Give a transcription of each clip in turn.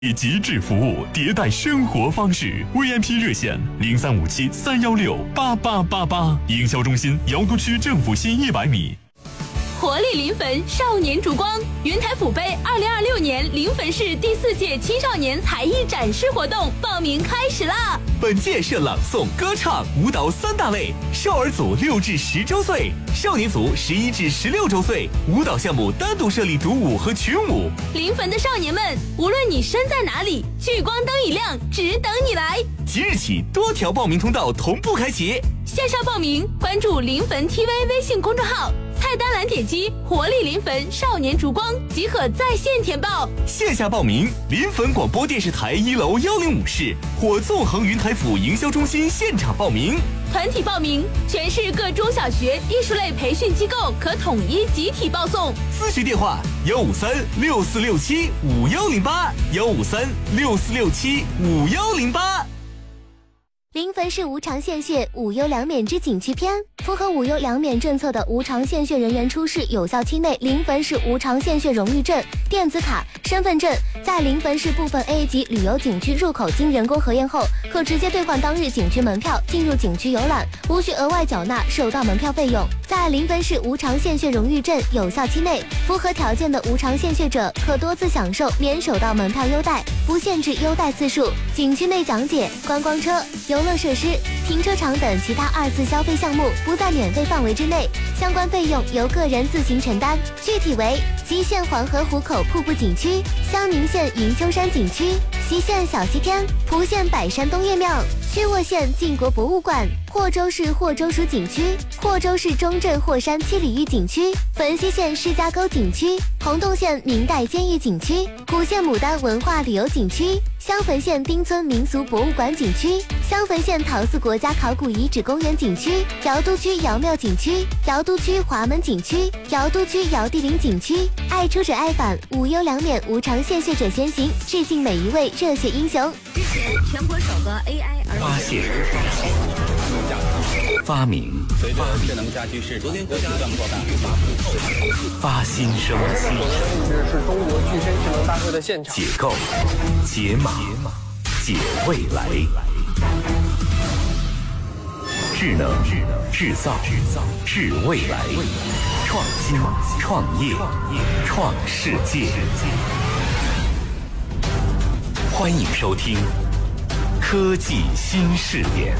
极致服务，迭代生活方式 ，VIP 热线035731688888，营销中心瑶都区政府新100米。 活力临汾少年烛光云台府杯2026年临汾市第4届青少年才艺展示活动报名开始啦！ 本届设朗诵、歌唱、舞蹈3大类，少儿组6至10周岁，少年组11至16周岁，舞蹈项目单独设立独舞和群舞。 临汾的少年们，无论你身在哪里，聚光灯一亮，只等你来。 即日起，多条报名通道同步开启。 线上报名，关注临汾 TV 微信公众号，菜单栏点击活力临汾少年烛光即可在线填报。 线下报名，临汾广播电视台1楼105室或纵横云台府营销中心现场报名。 团体报名，全市各中小学艺术类培训机构可统一集体报送。 咨询电话153-6467-5108，153-6467-5108。 临汾市无偿献血无忧两免之景区篇，符合无忧两免政策的无偿献血人员出示有效期内临汾市无偿献血荣誉证、电子卡、身份证，在临汾市部分 A 级旅游景区入口经人工核验后，可直接兑换当日景区门票进入景区游览，无需额外缴纳首到门票费用。在临汾市无偿献血荣誉证有效期内，符合条件的无偿献血者可多次享受免首到门票优待，不限制优待次数。景区内讲解、观光车、游乐设施、停车场等其他2次消费项目不在免费范围之内，相关费用由个人自行承担。具体为：吉县黄河湖口瀑布景区、襄宁县云丘山景区、隰县小西天、蒲县百山东岳庙、曲沃县晋国博物馆、霍州市霍州蜀景区、霍州市中镇霍山七里峪景区、汾西县施家沟景区、洪洞县明代监狱景区、古县牡丹文化旅游景区、襄汾县丁村民俗博物馆景区、襄汾县陶寺国家考古遗址公园景区、瑶都区瑶庙景区、瑶都区华门景区、瑶都区瑶地陵景区。爱出者爱返，无忧两免无偿献血者先行，致敬每一位热血英雄。 之前全国首个 AI 发现、发明、 随着智能家居市昨天国家将扩大发新生、 是中国具身智能大会的现场。 解构、解码、解未来。智能、制造、治未来。创新、创业、创世界。欢迎收听科技新视点。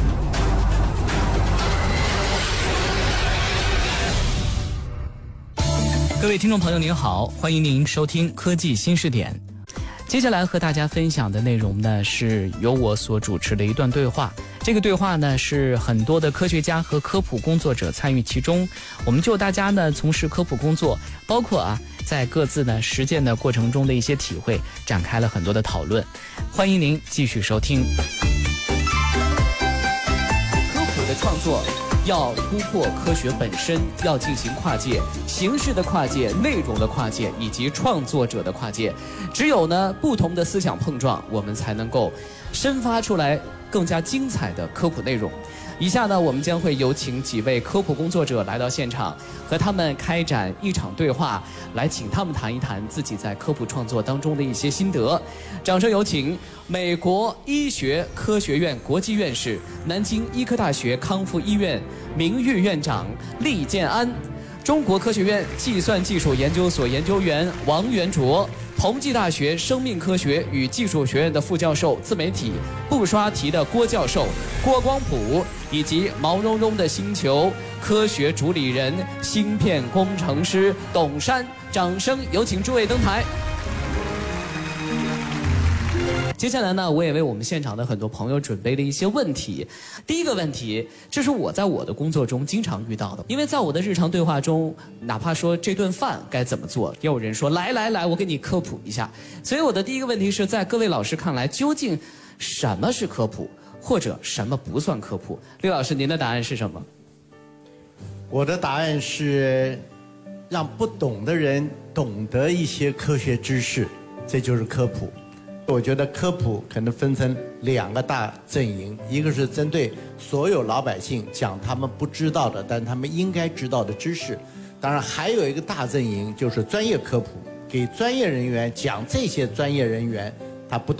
各位听众朋友您好，欢迎您收听科技新视点。接下来和大家分享的内容呢，是由我所主持的一段对话。这个对话呢，是很多的科学家和科普工作者参与其中。我们就大家呢从事科普工作，包括在各自呢实践的过程中的一些体会，展开了很多的讨论。欢迎您继续收听。科普的创作要突破科学本身，要进行跨界，形式的跨界、内容的跨界以及创作者的跨界。只有呢不同的思想碰撞，我们才能够生发出来更加精彩的科普内容。以下呢，我们将会有请几位科普工作者来到现场，和他们开展一场对话，来请他们谈一谈自己在科普创作当中的一些心得。掌声有请美国医学科学院国际院士、南京医科大学康复医院名誉院长厉建安，中国科学院计算技术研究所研究员王元卓，同济大学生命科学与技术学院的副教授、自媒体不刷题的郭教授郭光普，以及毛茸茸的星球科学主理人、芯片工程师董珊。掌声有请诸位登台。接下来呢，我也为我们现场的很多朋友准备了一些问题。第一个问题，这是我在我的工作中经常遇到的，因为在我的日常对话中，哪怕说这顿饭该怎么做，也有人说来，我给你科普一下。所以我的第一个问题是，在各位老师看来，究竟什么是科普，或者什么不算科普？厉老师，您的答案是什么？ 我的答案是让不懂的人懂得一些科学知识，这就是科普。我觉得科普可能分成2个大阵营，一个是针对所有老百姓讲他们不知道的，但他们应该知道的知识。当然还有一个大阵营就是专业科普，给专业人员讲这些专业人员他不懂。